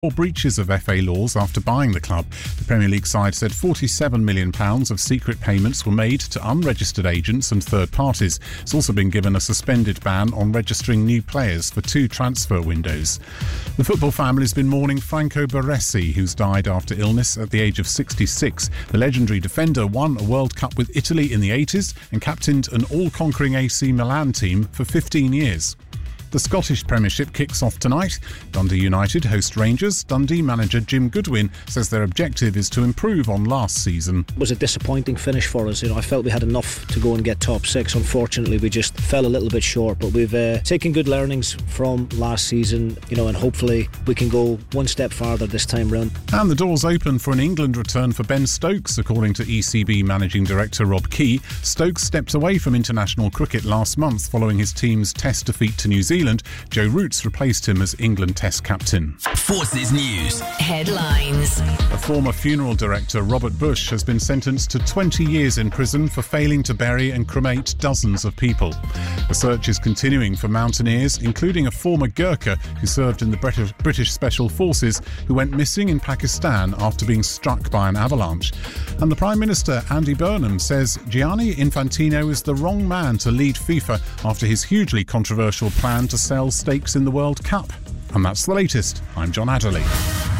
Or breaches of FA laws after buying the club. The Premier League side said £47 million of secret payments were made to unregistered agents and third parties. It's also been given a suspended ban on registering new players for 2 transfer windows. The football family's been mourning Franco Baresi, who's died after illness at the age of 66. The legendary defender won a World Cup with Italy in the 80s and captained an all-conquering AC Milan team for 15 years. The Scottish Premiership kicks off tonight. Dundee United host Rangers. Dundee manager Jim Goodwin says their objective is to improve on last season. It was a disappointing finish for us. I felt we had enough to go and get top 6. Unfortunately, we just fell a little bit short, but we've taken good learnings from last season, and hopefully we can go one step farther this time round. And the doors open for an England return for Ben Stokes, according to ECB Managing Director Rob Key. Stokes stepped away from international cricket last month following his team's Test defeat to New Zealand. Joe Roots replaced him as England Test captain. Forces News headlines. A former funeral director, Robert Bush, has been sentenced to 20 years in prison for failing to bury and cremate dozens of people. The search is continuing for mountaineers, including a former Gurkha who served in the British Special Forces, who went missing in Pakistan after being struck by an avalanche. And the Prime Minister, Andy Burnham, says Gianni Infantino is the wrong man to lead FIFA after his hugely controversial plan to sell stakes in the World Cup. And that's the latest. I'm John Adderley.